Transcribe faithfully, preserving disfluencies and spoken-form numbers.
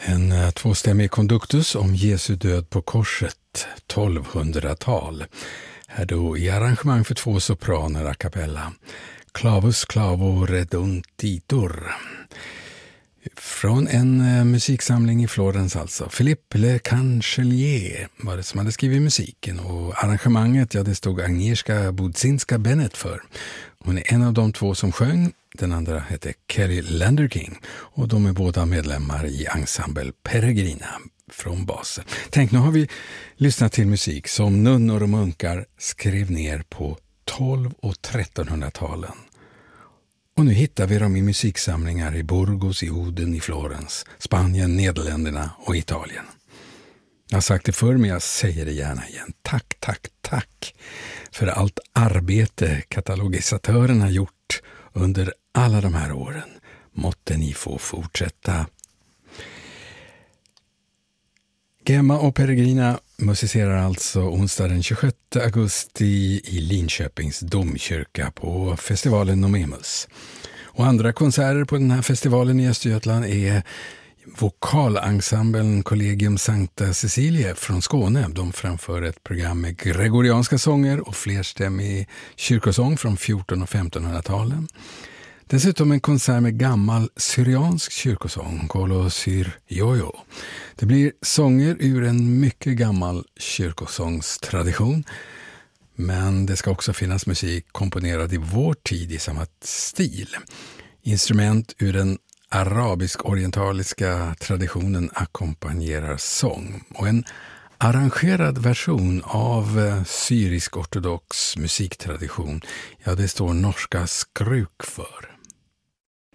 En eh, tvåstämmig konduktus om Jesu död på korset, tolvhundratal. Här då i arrangemang för två sopraner a cappella. Clavus clavo reduntitur. Från en eh, musiksamling i Florens alltså. Philippe Le Cancellier var det som hade skrivit musiken, och arrangemanget, ja, det stod Agnieszka Budzinska-Bennett för. Hon är en av de två som sjöng, den andra heter Kelly Landerking, och de är båda medlemmar i ensemble Peregrina från basen. Tänk, nu har vi lyssnat till musik som nunnor och munkar skrev ner på tolv- och trettonhundratalen. Och nu hittar vi dem i musiksamlingar i Burgos, i Oden, i Florens, Spanien, Nederländerna och Italien. Jag har sagt det förr, men jag säger det gärna igen. Tack, tack, tack för allt arbete katalogisatörerna gjort under alla de här åren. Måtte ni få fortsätta. Gemma och Peregrina musicerar alltså onsdag den tjugosjätte augusti i Linköpings domkyrka på festivalen Nomemus. Och andra konserter på den här festivalen i Östergötland är vokalensemblen Collegium Sancta Cecilia från Skåne. De framför ett program med gregorianska sånger och flerstämmig kyrkosång från fjorton- och femtonhundratalen. Dessutom en konsert med gammal syriansk kyrkosång, Kolo Syr Jojo. Det blir sånger ur en mycket gammal kyrkosångstradition, men det ska också finnas musik komponerad i vår tid i samma stil. Instrument ur den arabisk-orientaliska traditionen ackompanjerar sång, och en arrangerad version av syrisk-ortodox musiktradition, ja, det står norska Skruk för.